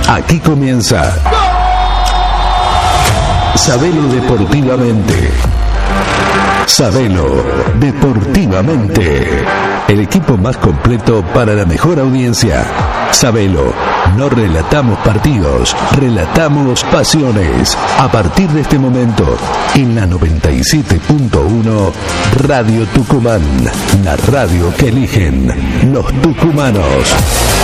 Aquí comienza Sabelo Deportivamente. Sabelo Deportivamente. El equipo más completo para la mejor audiencia. Sabelo, no relatamos partidos, relatamos pasiones. A partir de este momento, en la 97.1 Radio Tucumán, la radio que eligen los tucumanos.